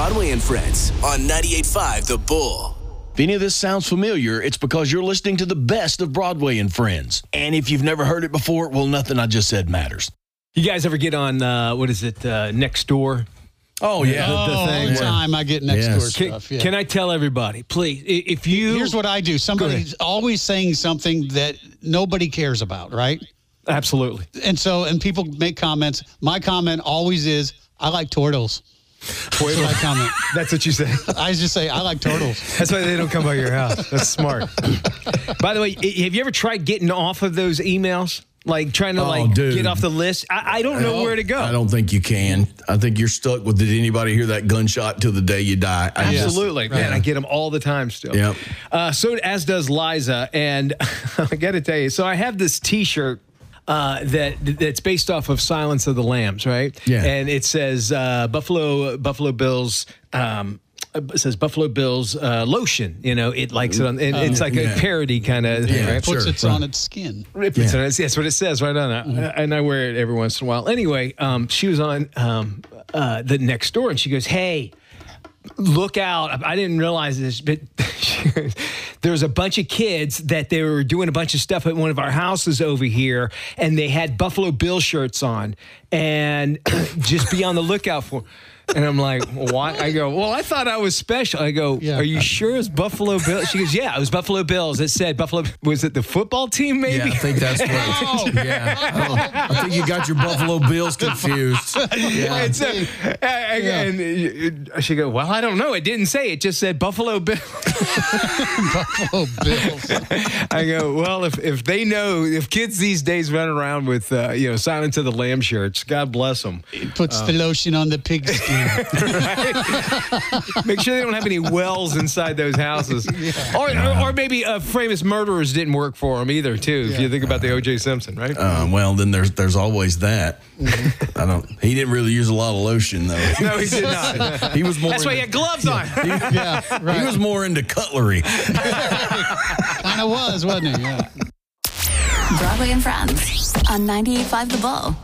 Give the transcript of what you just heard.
Broadway and Friends on 98.5 The Bull. If any of this sounds familiar, it's because you're listening to the best of Broadway and Friends. And if you've never heard it before, well, nothing I just said matters. You guys ever get on, Next Door? Oh, yeah. All the time I get next door stuff. Yeah. Can I tell everybody, please, if you... Here's what I do. Somebody's always saying something that nobody cares about, right? Absolutely. And people make comments. My comment always is, I like turtles. That's my comment. That's what you say? I just say, I like turtles. That's why they don't come by your house. That's smart. By the way, have you ever tried getting off of those emails? Like trying to get off the list? I don't know where to go. I don't think you can. I think you're stuck with, did anybody hear that gunshot till the day you die? Absolutely. Man, I get them all the time still. Yep. So as does Liza. And I got to tell you, so I have this T-shirt that's based off of Silence of the Lambs, right? Yeah. And it says Buffalo Bills. It says Buffalo Bills lotion. You know, it likes it on. And it's like a parody kind of. Yeah, right? it puts it on its skin. That's what it says right on it. And I wear it every once in a while. Anyway, she was on the Next Door, and she goes, "Hey, look out!" I didn't realize this, but there's a bunch of kids that they were doing a bunch of stuff at one of our houses over here, and they had Buffalo Bill shirts on, and just be on the lookout for. And I'm like, why? I go, well, I thought I was special. I go, are you sure it's Buffalo Bills? She goes, yeah, it was Buffalo Bills. It said Buffalo. Was it the football team, maybe? Yeah, I think that's what. I think you got your Buffalo Bills confused. Yeah. And she goes, well, I don't know. It didn't say. It just said Buffalo Bills. Buffalo Bills. I go, well, if they know, if kids these days run around with, Silence of the Lamb shirts, God bless them. It puts the lotion on the pigskin. Right? Make sure they don't have any wells inside those houses. Or maybe famous murderers didn't work for them either, too, if you think about the O.J. Simpson, right? Well, then there's always that. He didn't really use a lot of lotion, though. No, he did not. He was more. That's why he had gloves on. He was more into cutlery. Kind of was, wasn't he? Yeah. Broadway and Friends on 98.5 The Bull.